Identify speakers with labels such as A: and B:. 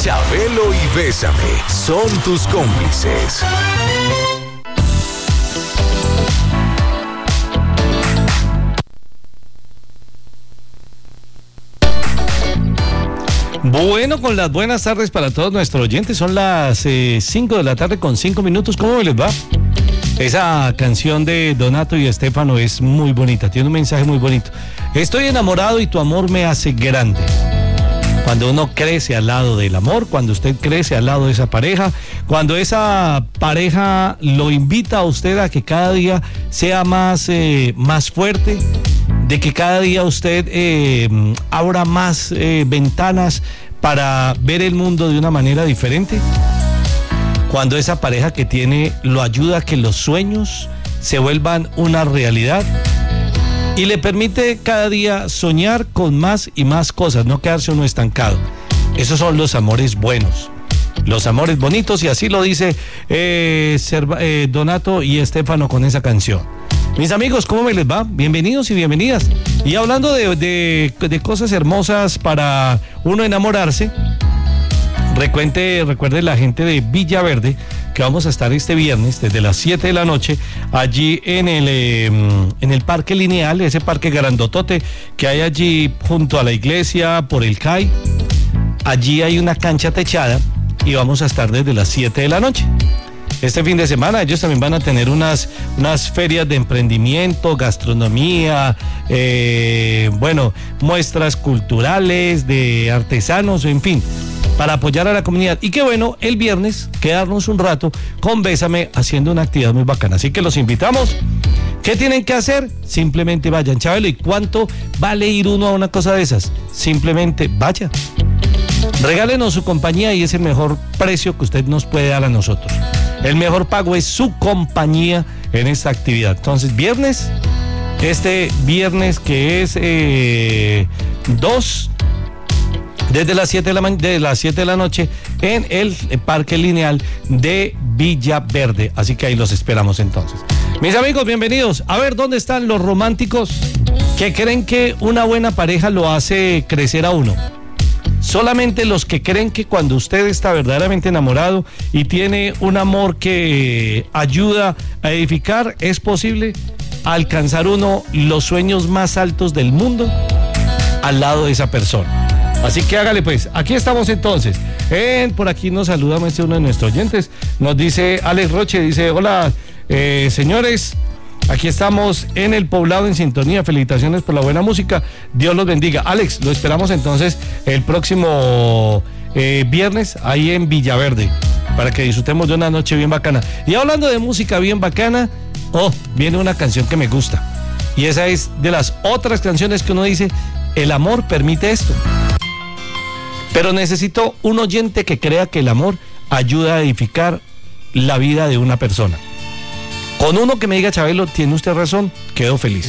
A: Chabelo y Bésame son tus cómplices.
B: Bueno, con las buenas tardes para todos nuestros oyentes. Son las 5 de la tarde con 5 minutos. ¿Cómo les va? Esa canción de Donato y Estefano es muy bonita, tiene un mensaje muy bonito. Estoy enamorado y tu amor me hace grande. Cuando uno crece al lado del amor, cuando usted crece al lado de esa pareja, cuando esa pareja lo invita a usted a que cada día sea más fuerte, de que cada día usted abra más ventanas para ver el mundo de una manera diferente. Cuando esa pareja que tiene lo ayuda a que los sueños se vuelvan una realidad y le permite cada día soñar con más y más cosas, no quedarse uno estancado. Esos son los amores buenos, los amores bonitos, y así lo dice Donato y Estefano con esa canción. Mis amigos, ¿cómo me les va? Bienvenidos y bienvenidas. Y hablando de cosas hermosas para uno enamorarse, recuerde la gente de Villaverde que vamos a estar este viernes desde las 7 de la noche allí en el Parque Lineal, ese parque grandotote que hay allí junto a la iglesia por el CAI. Allí hay una cancha techada y vamos a estar desde las 7 de la noche. Este fin de semana ellos también van a tener unas ferias de emprendimiento, gastronomía, muestras culturales de artesanos, en fin, para apoyar a la comunidad. Y qué bueno, el viernes quedarnos un rato con Bésame haciendo una actividad muy bacana. Así que los invitamos. ¿Qué tienen que hacer? Simplemente vayan. Chabelo, ¿y cuánto vale ir uno a una cosa de esas? Simplemente vaya. Regálenos su compañía y es el mejor precio que usted nos puede dar a nosotros. El mejor pago es su compañía en esta actividad. Entonces, este viernes que es 2, desde las 7 de la noche en el Parque Lineal de Villaverde. Así que ahí los esperamos entonces. Mis amigos, bienvenidos. A ver, ¿dónde están los románticos que creen que una buena pareja lo hace crecer a uno? Solamente los que creen que cuando usted está verdaderamente enamorado y tiene un amor que ayuda a edificar, es posible alcanzar uno los sueños más altos del mundo al lado de esa persona. Así que hágale pues, aquí estamos entonces. Por aquí nos saluda uno de nuestros oyentes, nos dice Alex Roche, dice: hola señores, aquí estamos en el Poblado en sintonía, felicitaciones por la buena música, Dios los bendiga. Alex, lo esperamos entonces el próximo viernes ahí en Villaverde, para que disfrutemos de una noche bien bacana. Y hablando de música bien bacana, viene una canción que me gusta, y esa es de las otras canciones que uno dice, el amor permite esto. Pero necesito un oyente que crea que el amor ayuda a edificar la vida de una persona. Con uno que me diga: Chabelo, tiene usted razón, quedo feliz.